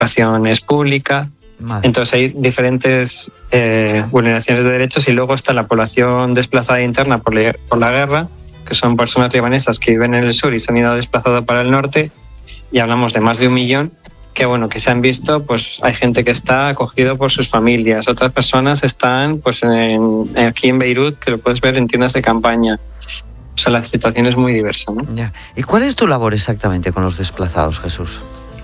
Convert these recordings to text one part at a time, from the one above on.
educación es pública. Madre. Entonces hay diferentes vulneraciones de derechos, y luego está la población desplazada interna por la guerra, que son personas libanesas que viven en el sur y se han ido desplazado para el norte, y hablamos de más de 1 millón que se han visto, pues hay gente que está acogido por sus familias, otras personas están pues aquí en Beirut, que lo puedes ver en tiendas de campaña. O sea, la situación es muy diversa, ¿no? Ya. ¿Y cuál es tu labor exactamente con los desplazados, Jesús?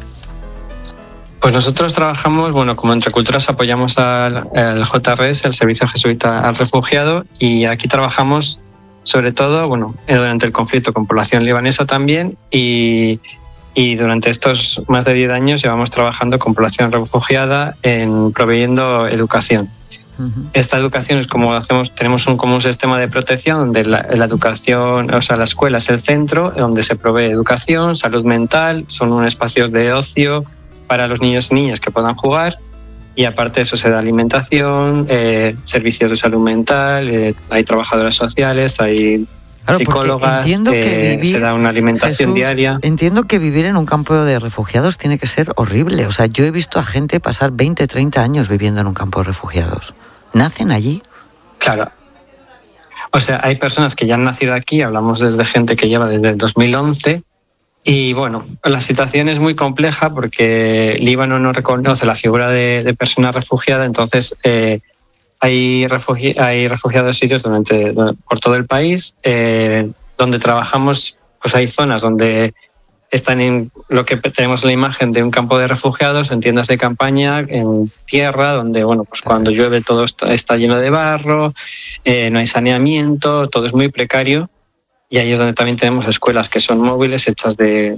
Pues nosotros trabajamos, como Entre Culturas apoyamos al JRS, el Servicio Jesuita al Refugiado, y aquí trabajamos sobre todo, durante el conflicto con población libanesa también, y durante estos más de 10 años llevamos trabajando con población refugiada proveyendo educación. Uh-huh. Esta educación es como tenemos un sistema de protección donde la educación, o sea, la escuela es el centro donde se provee educación, salud mental, son unos espacios de ocio para los niños y niñas que puedan jugar, y aparte de eso se da alimentación, servicios de salud mental, hay trabajadoras sociales, hay psicólogas, se da una alimentación diaria. Entiendo que vivir en un campo de refugiados tiene que ser horrible. O sea, yo he visto a gente pasar 20, 30 años viviendo en un campo de refugiados. ¿Nacen allí? Claro. O sea, hay personas que ya han nacido aquí, hablamos desde gente que lleva desde el 2011, y la situación es muy compleja porque Líbano no reconoce la figura de persona refugiada, entonces hay refugiados sirios por todo el país, donde trabajamos, pues hay zonas donde están en lo que tenemos la imagen de un campo de refugiados, en tiendas de campaña, en tierra, donde cuando llueve todo está lleno de barro, no hay saneamiento, todo es muy precario. Y ahí es donde también tenemos escuelas que son móviles, hechas de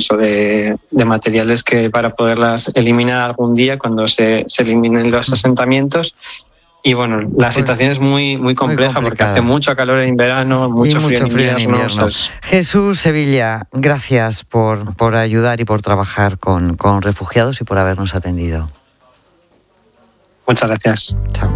materiales que para poderlas eliminar algún día cuando se eliminen los asentamientos. Y la situación es muy, muy compleja porque hace mucho calor en verano, mucho frío en invierno. Jesús Sevilla, gracias por ayudar y por trabajar con refugiados y por habernos atendido. Muchas gracias. Chao.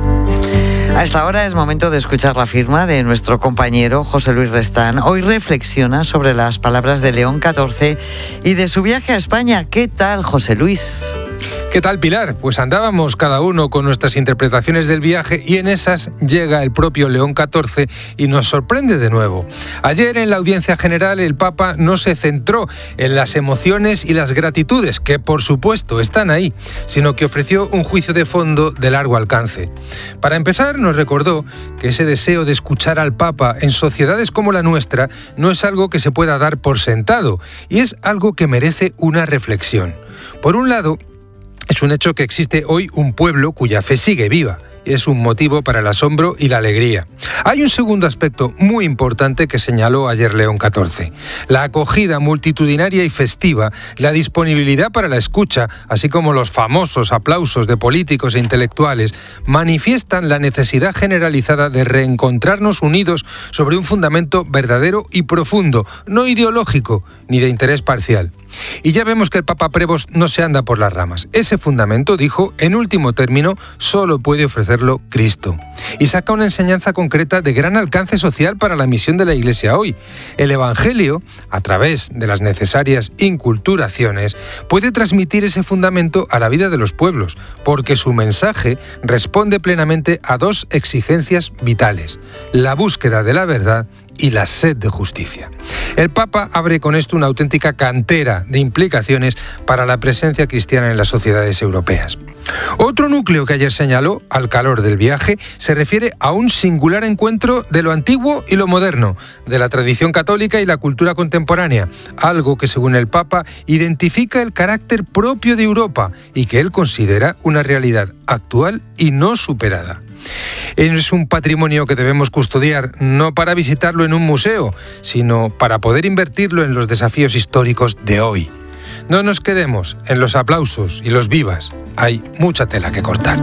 A esta hora es momento de escuchar la firma de nuestro compañero José Luis Restán. Hoy reflexiona sobre las palabras de León XIV y de su viaje a España. ¿Qué tal, José Luis? ¿Qué tal, Pilar? Pues andábamos cada uno con nuestras interpretaciones del viaje y en esas llega el propio León XIV y nos sorprende de nuevo. Ayer en la audiencia general el Papa no se centró en las emociones y las gratitudes, que por supuesto están ahí, sino que ofreció un juicio de fondo de largo alcance. Para empezar, nos recordó que ese deseo de escuchar al Papa en sociedades como la nuestra no es algo que se pueda dar por sentado y es algo que merece una reflexión. Por un lado, es un hecho que existe hoy un pueblo cuya fe sigue viva. Es un motivo para el asombro y la alegría. Hay un segundo aspecto muy importante que señaló ayer León XIV. La acogida multitudinaria y festiva, la disponibilidad para la escucha, así como los famosos aplausos de políticos e intelectuales, manifiestan la necesidad generalizada de reencontrarnos unidos sobre un fundamento verdadero y profundo, no ideológico ni de interés parcial. Y ya vemos que el Papa Prevost no se anda por las ramas. Ese fundamento, dijo, en último término, solo puede ofrecerlo Cristo. Y saca una enseñanza concreta de gran alcance social para la misión de la Iglesia hoy. El Evangelio, a través de las necesarias inculturaciones, puede transmitir ese fundamento a la vida de los pueblos, porque su mensaje responde plenamente a dos exigencias vitales: la búsqueda de la verdad y la sed de justicia. El Papa abre con esto una auténtica cantera de implicaciones para la presencia cristiana en las sociedades europeas. Otro núcleo que ayer señaló, al calor del viaje, se refiere a un singular encuentro de lo antiguo y lo moderno, de la tradición católica y la cultura contemporánea, algo que, según el Papa, identifica el carácter propio de Europa y que él considera una realidad actual y no superada. Es un patrimonio que debemos custodiar, no para visitarlo en un museo, sino para poder invertirlo en los desafíos históricos de hoy. No nos quedemos en los aplausos y los vivas. Hay mucha tela que cortar.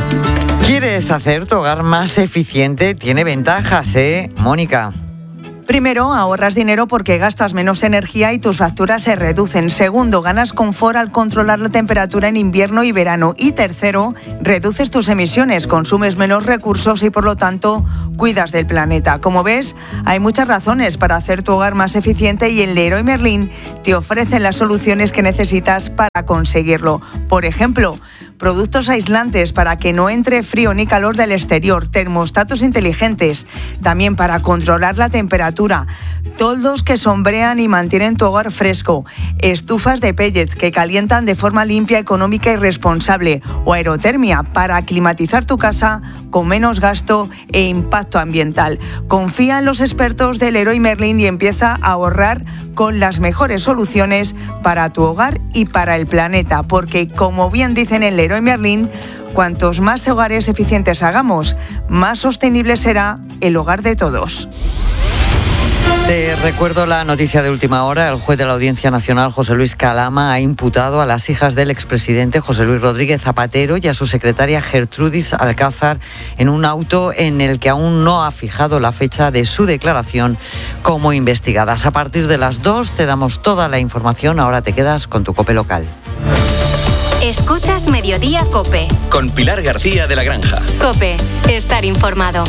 ¿Quieres hacer tu hogar más eficiente? Tiene ventajas, ¿eh, Mónica? Primero, ahorras dinero porque gastas menos energía y tus facturas se reducen. Segundo, ganas confort al controlar la temperatura en invierno y verano. Y tercero, reduces tus emisiones, consumes menos recursos y por lo tanto cuidas del planeta. Como ves, hay muchas razones para hacer tu hogar más eficiente y en Leroy Merlin te ofrecen las soluciones que necesitas para conseguirlo. Por ejemplo, productos aislantes para que no entre frío ni calor del exterior, termostatos inteligentes, también para controlar la temperatura, toldos que sombrean y mantienen tu hogar fresco, estufas de pellets que calientan de forma limpia, económica y responsable, o aerotermia para climatizar tu casa con menos gasto e impacto ambiental. Confía en los expertos del Leroy Merlin y empieza a ahorrar con las mejores soluciones para tu hogar y para el planeta, porque como bien dicen en Leroy Merlin, cuantos más hogares eficientes hagamos, más sostenible será el hogar de todos. Te recuerdo la noticia de última hora. El juez de la Audiencia Nacional, José Luis Calama, ha imputado a las hijas del expresidente José Luis Rodríguez Zapatero y a su secretaria Gertrudis Alcázar en un auto en el que aún no ha fijado la fecha de su declaración como investigadas. A partir de las 2 te damos toda la información. Ahora te quedas con tu COPE local. Escuchas Mediodía COPE. Con Pilar García de la Granja. COPE. Estar informado.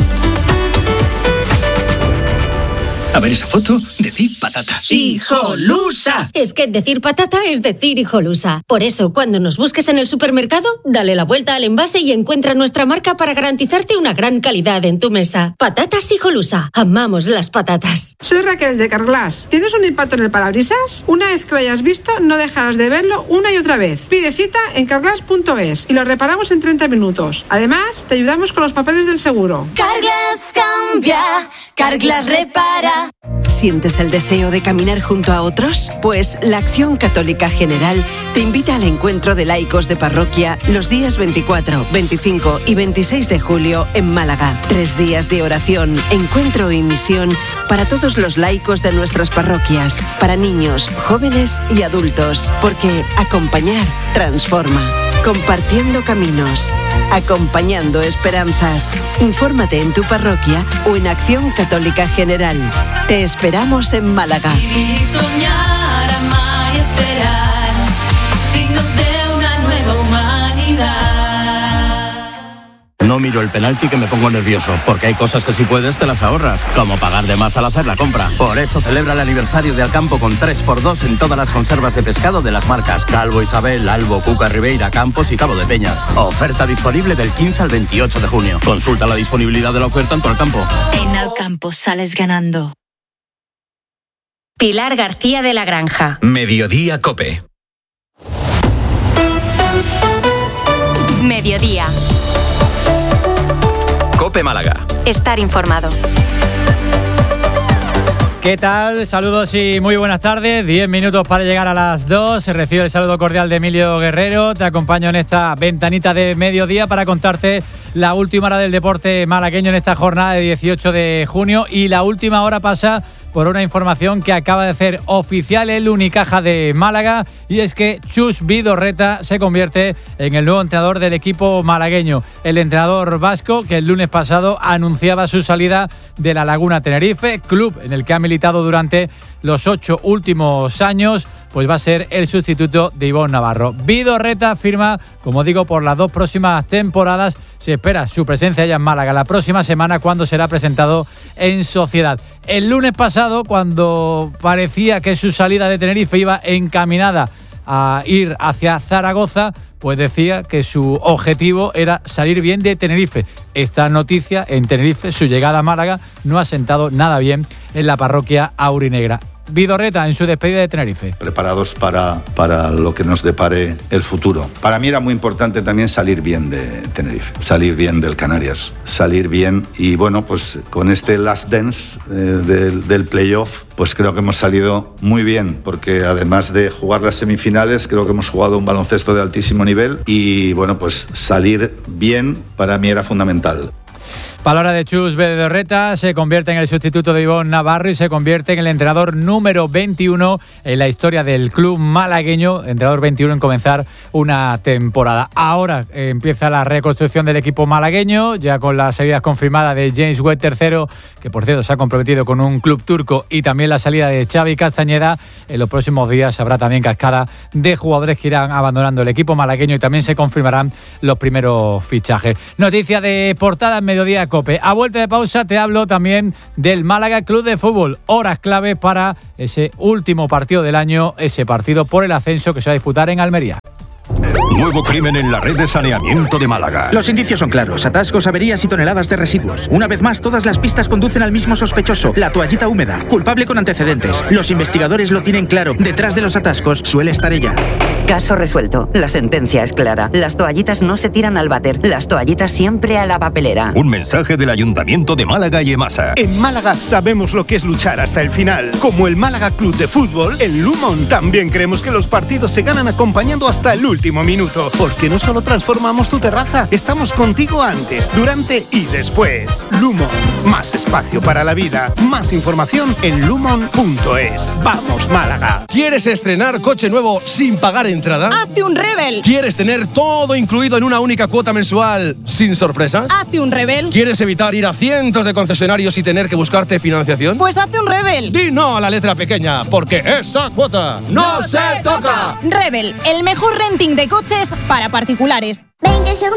A ver esa foto, decir patata. ¡Hijolusa! Es que decir patata es decir hijolusa. Por eso, cuando nos busques en el supermercado, dale la vuelta al envase y encuentra nuestra marca para garantizarte una gran calidad en tu mesa. Patatas Hijolusa. Amamos las patatas. Soy Raquel de Carglass. ¿Tienes un impacto en el parabrisas? Una vez que lo hayas visto, no dejarás de verlo una y otra vez. Pide cita en carglass.es y lo reparamos en 30 minutos. Además, te ayudamos con los papeles del seguro. Carglass cambia, Carglass repara. ¿Sientes el deseo de caminar junto a otros? Pues la Acción Católica General te invita al encuentro de laicos de parroquia los días 24, 25 y 26 de julio en Málaga. 3 días de oración, encuentro y misión para todos los laicos de nuestras parroquias, para niños, jóvenes y adultos, porque acompañar transforma. Compartiendo caminos, acompañando esperanzas. Infórmate en tu parroquia o en Acción Católica General. Te esperamos en Málaga. Vivir, soñar, amar y esperar. Signos de una nueva humanidad. No miro el penalti que me pongo nervioso, porque hay cosas que si puedes te las ahorras, como pagar de más al hacer la compra. Por eso celebra el aniversario de Alcampo con 3x2 en todas las conservas de pescado de las marcas Calvo Isabel, Albo, Cuca, Ribeira, Campos y Cabo de Peñas. Oferta disponible del 15 al 28 de junio. Consulta la disponibilidad de la oferta en tu Alcampo. En Alcampo sales ganando. Pilar García de la Granja. Mediodía COPE. Mediodía. COPE Málaga. Estar informado. ¿Qué tal? Saludos y muy buenas tardes. 10 minutos para llegar a las 2. Recibe el saludo cordial de Emilio Guerrero. Te acompaño en esta ventanita de mediodía para contarte la última hora del deporte malagueño en esta jornada de 18 de junio. Y la última hora pasa por una información que acaba de hacer oficial el Unicaja de Málaga, y es que Chus Vidorreta se convierte en el nuevo entrenador del equipo malagueño. El entrenador vasco, que el lunes pasado anunciaba su salida de la Laguna Tenerife, club en el que ha militado durante los 8 últimos años, pues va a ser el sustituto de Ivonne Navarro. Vidorreta firma, como digo, por las 2 próximas temporadas. Se espera su presencia ya en Málaga la próxima semana, cuando será presentado en sociedad. El lunes pasado, cuando parecía que su salida de Tenerife iba encaminada a ir hacia Zaragoza, pues decía que su objetivo era salir bien de Tenerife. Esta noticia en Tenerife, su llegada a Málaga, no ha sentado nada bien en la parroquia aurinegra. Vidorreta en su despedida de Tenerife. Preparados para lo que nos depare el futuro. Para mí era muy importante también salir bien de Tenerife, salir bien del Canarias, salir bien, y bueno, pues con este last dance del playoff, pues creo que hemos salido muy bien, porque además de jugar las semifinales, creo que hemos jugado un baloncesto de altísimo nivel, y bueno, pues salir bien para mí era fundamental. Palabra de Chus Bedorreta, se convierte en el sustituto de Ivonne Navarro y se convierte en el entrenador número 21 en la historia del club malagueño, entrenador 21 en comenzar una temporada. Ahora empieza la reconstrucción del equipo malagueño, ya con la salida confirmada de James Webb III, que por cierto se ha comprometido con un club turco, y también la salida de Xavi Castañeda. En los próximos días habrá también cascada de jugadores que irán abandonando el equipo malagueño y también se confirmarán los primeros fichajes. Noticia de portada en Mediodía COPE. A vuelta de pausa te hablo también del Málaga Club de Fútbol. Horas clave para ese último partido del año, ese partido por el ascenso que se va a disputar en Almería. Nuevo crimen en la red de saneamiento de Málaga. Los indicios son claros: atascos, averías y toneladas de residuos. Una vez más, todas las pistas conducen al mismo sospechoso, la toallita húmeda, culpable con antecedentes. Los investigadores lo tienen claro: detrás de los atascos suele estar ella. Caso resuelto. La sentencia es clara. Las toallitas no se tiran al váter. Las toallitas siempre a la papelera. Un mensaje del Ayuntamiento de Málaga y EMASA. En Málaga sabemos lo que es luchar hasta el final. Como el Málaga Club de Fútbol, el Lumon, también creemos que los partidos se ganan acompañando hasta el último minuto. Porque no solo transformamos tu terraza, estamos contigo antes, durante y después. Lumon, más espacio para la vida. Más información en lumon.es. ¡Vamos, Málaga! ¿Quieres estrenar coche nuevo sin pagar entrada? ¡Hazte un Rebel! ¿Quieres tener todo incluido en una única cuota mensual sin sorpresas? ¡Hazte un Rebel! ¿Quieres evitar ir a cientos de concesionarios y tener que buscarte financiación? Pues hazte un Rebel. Di no a la letra pequeña, porque esa cuota no se toca. Rebel, el mejor renting de coches para particulares. 20 segundos.